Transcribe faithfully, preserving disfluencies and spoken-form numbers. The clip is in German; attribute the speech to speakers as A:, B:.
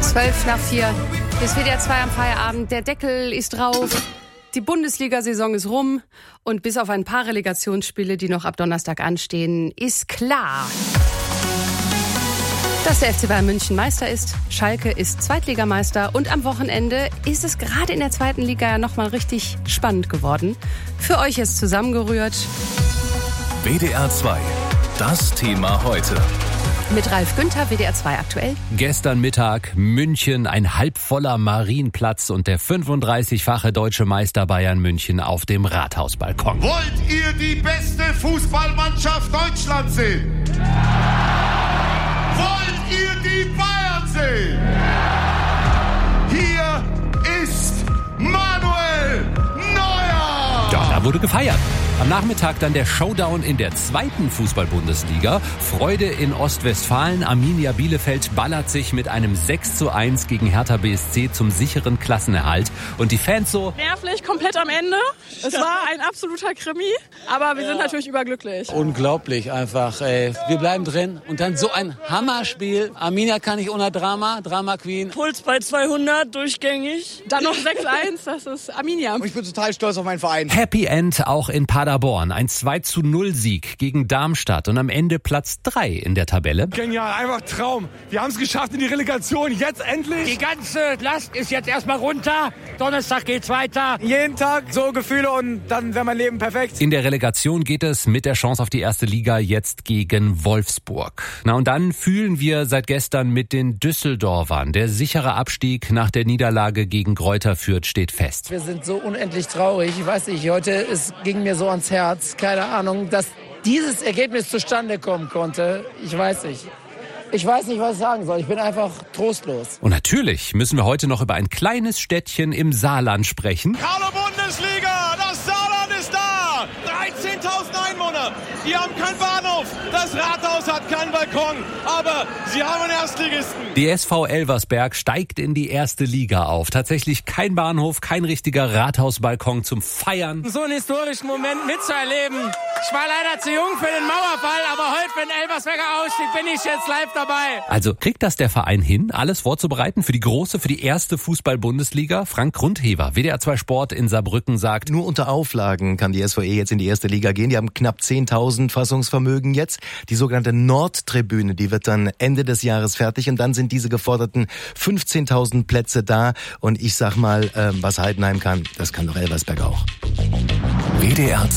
A: Zwölf nach vier. Bis W D R zwei am Feierabend. Der Deckel ist drauf. Die Bundesliga-Saison ist rum. Und bis auf ein paar Relegationsspiele, die noch ab Donnerstag anstehen, ist klar, dass der F C Bayern München Meister ist. Schalke ist Zweitligameister. Und am Wochenende ist es gerade in der zweiten Liga ja nochmal richtig spannend geworden. Für euch ist zusammengerührt
B: W D R zwei. Das Thema heute.
A: Mit Ralf Günther, W D R zwei aktuell.
C: Gestern Mittag München, ein halbvoller Marienplatz und der fünfunddreißigfache deutsche Meister Bayern München auf dem Rathausbalkon.
D: Wollt ihr die beste Fußballmannschaft Deutschlands sehen? Wollt ihr die Bayern sehen? Hier ist Manuel Neuer!
C: Ja, da wurde gefeiert. Am Nachmittag dann der Showdown in der zweiten Fußball-Bundesliga. Freude in Ostwestfalen. Arminia Bielefeld ballert sich mit einem sechs zu eins gegen Hertha B S C zum sicheren Klassenerhalt. Und die Fans so...
E: Nervlich, komplett am Ende. Es war ein absoluter Krimi, aber wir sind natürlich überglücklich.
F: Unglaublich einfach, ey. Wir bleiben drin und dann so ein Hammerspiel. Arminia kann nicht ohne Drama, Drama Queen.
E: Puls bei zweihundert, durchgängig. Dann noch sechs eins, das ist Arminia.
G: Und ich bin total stolz auf meinen Verein.
C: Happy End auch in Paderborn. Ein zwei zu null Sieg gegen Darmstadt und am Ende Platz drei in der Tabelle.
H: Genial, einfach Traum. Wir haben es geschafft in die Relegation, jetzt endlich.
I: Die ganze Last ist jetzt erstmal runter. Donnerstag geht's weiter.
G: Jeden Tag so Gefühle und dann wäre mein Leben perfekt.
C: In der Relegation geht es mit der Chance auf die erste Liga jetzt gegen Wolfsburg. Na und dann fühlen wir seit gestern mit den Düsseldorfern. Der sichere Abstieg nach der Niederlage gegen Greuther Fürth steht fest.
J: Wir sind so unendlich traurig. Ich weiß nicht, heute es ging mir so ans Herz. Keine Ahnung, dass dieses Ergebnis zustande kommen konnte. Ich weiß nicht. Ich weiß nicht, was ich sagen soll. Ich bin einfach trostlos.
C: Und natürlich müssen wir heute noch über ein kleines Städtchen im Saarland sprechen.
D: Hallo Bundesliga, das Saarland ist da! dreizehntausend Einwohner, die haben keinen Bahnhof, das Rathaus hat keinen Balkon, aber sie haben einen Erstligisten.
C: Die S V Elversberg steigt in die erste Liga auf. Tatsächlich kein Bahnhof, kein richtiger Rathausbalkon zum Feiern.
I: So einen historischen Moment mitzuerleben. Ich war leider zu jung für den Mauerfall, aber heute für den Elversberger Ausstieg bin ich jetzt live dabei.
C: Also kriegt das der Verein hin, alles vorzubereiten für die große, für die erste Fußball-Bundesliga? Frank Grundhever, W D R zwei Sport in Saarbrücken, sagt:
K: Nur unter Auflagen kann die S V E jetzt in die erste Liga gehen. Die haben knapp zehntausend Fassungsvermögen jetzt. Die sogenannte Nordtribüne, die wird dann Ende des Jahres fertig und dann sind diese geforderten fünfzehntausend Plätze da. Und ich sag mal, äh, was Heidenheim kann, das kann doch Elversberg auch.
B: W D R